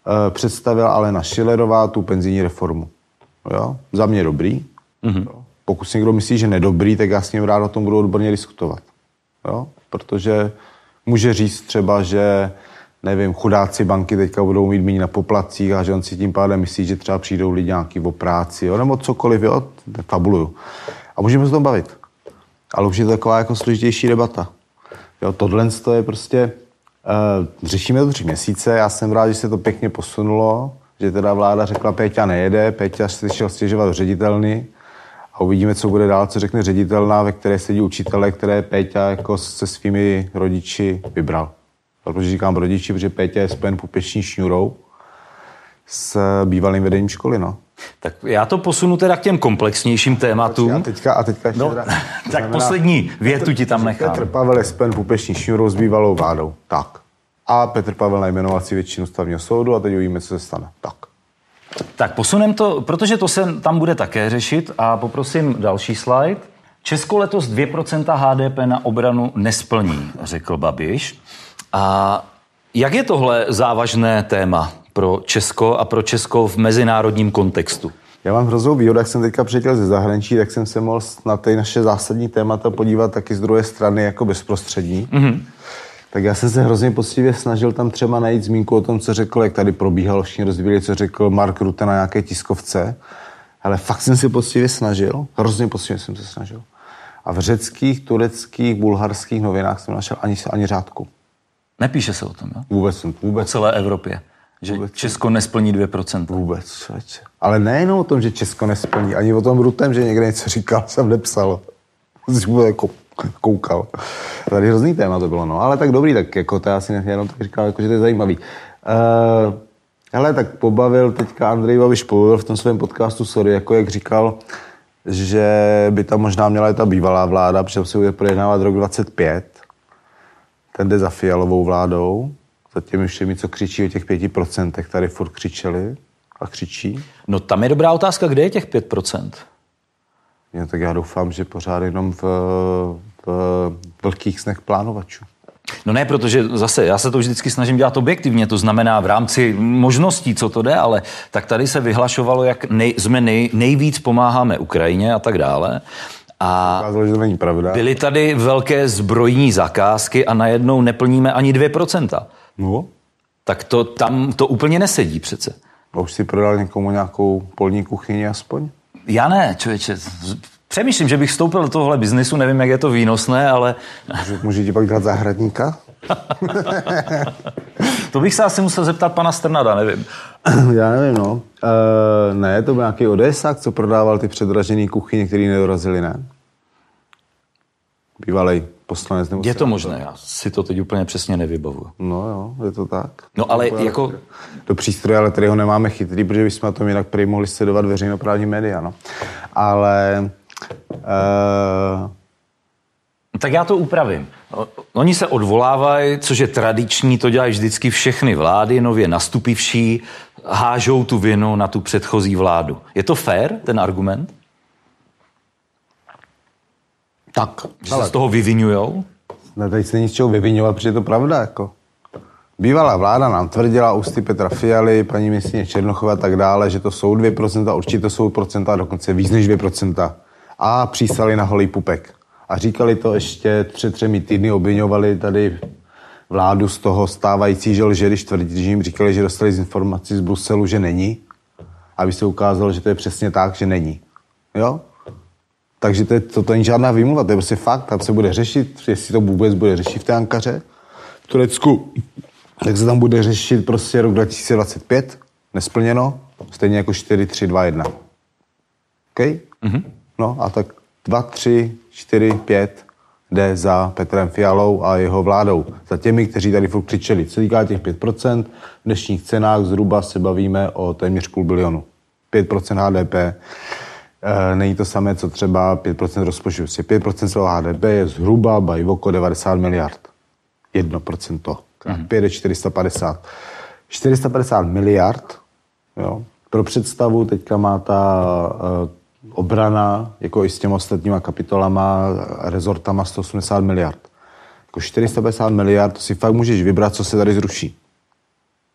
představila Alena Schillerová tu penzijní reformu. Jo? Za mě dobrý. Mm-hmm. Pokud si někdo myslí, že nedobrý, tak já s ním rád o tom budu odborně diskutovat. Jo? Protože může říct třeba, že nevím, chudáci banky teďka budou mít méně na poplatcích a že on si tím pádem myslí, že třeba přijdou lidi nějaký o práci, jo? Nebo cokoliv, jo? Fabuluju. A můžeme se o tom bavit. Ale už je to taková jako složitější debata. Jo? Tohle je prostě... řešíme to 3 měsíce, já jsem rád, že se to pěkně posunulo, že teda vláda řekla, Péťa nejede, Péťa si šel stěžovat ředitelny a uvidíme, co bude dál, co řekne ředitelná, ve které sedí učitele, které Péťa jako se svými rodiči vybral. Protože říkám rodiči, protože Péťa je spojen pupeční šňůrou s bývalým vedením školy, no. Tak já to posunu teda k těm komplexnějším tématům. A teďka ještě no, tak poslední větu ti tam nechám. Petr Pavel je spojen pupeční šňůrou s bývalou vládou. Tak. A Petr Pavel najmenoval si většinu stavního soudu a teď uvidíme, co se stane. Tak posunem to, protože to se tam bude také řešit a poprosím další slide. Česko letos 2% HDP na obranu nesplní, řekl Babiš. A jak je tohle závažné téma pro Česko a pro Česko v mezinárodním kontextu? Já mám hroznou výhodu, jak jsem teďka přiletěl ze zahraničí, tak jsem se mohl na ty naše zásadní témata podívat taky z druhé strany jako bezprostřední. Mm-hmm. Tak já jsem se hrozně poctivě snažil tam třeba najít zmínku o tom, co řekl, jak tady probíhalo, všichni rozvíjeli, co řekl Mark Rutte na nějaké tiskovce. Ale fakt jsem si poctivě snažil, hrozně poctivě jsem se snažil. A v řeckých, tureckých, bulharských novinách jsem našel ani řádku. Nepíše se o tom, jo? Vůbec. O celé Evropě. Že vůbec. Česko nesplní 2%. Vůbec, člověče. Ale nejenom o tom, že Česko nesplní, ani o tom Ruttem, že někde něco říkal, jsem nepsal. Jako koukal. Tady hrozný téma to bylo, no. Ale tak dobrý, tak jako to já si jenom tak říkal, jako, že to je zajímavý. Hele, tak pobavil teďka Andrej Babiš v tom svém podcastu, sorry, jako jak říkal, že by tam možná měla i ta bývalá vláda, protože se bude projednávat rok 2025. Ten jde za Fialovou vládou, za těmi všemi, co křičí o těch 5%, tady furt křičeli a křičí. No tam je dobrá otázka, kde je těch 5%? No, tak já doufám, že pořád jenom v velkých snech plánovačů. No ne, protože zase já se to vždycky snažím dělat objektivně, to znamená v rámci možností, co to jde, ale tak tady se vyhlašovalo, jak nejvíc pomáháme Ukrajině a tak dále. A ukázalo, že to není pravda. Byly tady velké zbrojní zakázky a najednou neplníme ani 2%. No. Tak to tam to úplně nesedí přece. A už si prodal někomu nějakou polní kuchyni aspoň? Já ne, člověče. Přemýšlím, že bych vstoupil do tohohle biznesu, nevím, jak je to výnosné, ale... Může ti pak dát zahradníka? To bych se asi musel zeptat pana Strnada, nevím. Já nevím, no. Ne, to byl nějaký Odesák, co prodával ty předražený kuchyně, který nedorazili, ne? Bývalej poslanec nebo... Je to možné, já si to teď úplně přesně nevybavuju. No jo, je to tak. No ale jako... Do přístroje, ale tady ho nemáme chytrý, protože bychom na tom jinak prý mohli sledovat veřejnoprávní média, no. Ale... Tak já to upravím. Oni se odvolávají, což je tradiční, to dělají vždycky všechny vlády, nově nastupivší, hážou tu vinu na tu předchozí vládu. Je to fair, ten argument? Tak. Že se z toho vyvinujou? Ne, tady se není z čeho vyvinovat, protože je to pravda, jako. Bývalá vláda nám tvrdila ústy Petra Fialy, paní ministryně Černochové a tak dále, že to jsou 2%, určitě to jsou procenta, dokonce víc než 2%. A přísali na holý pupek. A říkali to ještě 3 týdny, obviňovali tady vládu z toho stávající, že lže, když jim říkali, že dostali z informací z Bruselu, že není. Aby se ukázalo, že to je přesně tak, že není. Jo? Takže to není žádná výmluva, to je prostě fakt. Tam se bude řešit, jestli to vůbec bude řešit v té Ankaře. V Turecku, tak se tam bude řešit prostě rok 2025, nesplněno, stejně jako 4, 3, 2, 1. OK? Mm-hmm. No a tak 2, 3, 4, 5 jde za Petrem Fialou a jeho vládou. Za těmi, kteří tady furt křičeli. Co týká těch 5%, v dnešních cenách zhruba se bavíme o téměř 500 milionu. 5% HDP není to samé, co třeba 5% rozpočtu. 5% svého HDP je zhruba bajvoko 90 miliard. 1%. 5 je 450. 450 miliard, jo. Pro představu, teďka má ta obrana, jako i s těmi ostatníma kapitolama, rezortama 180 miliard. Jako 450 miliard, to si fakt můžeš vybrat, co se tady zruší.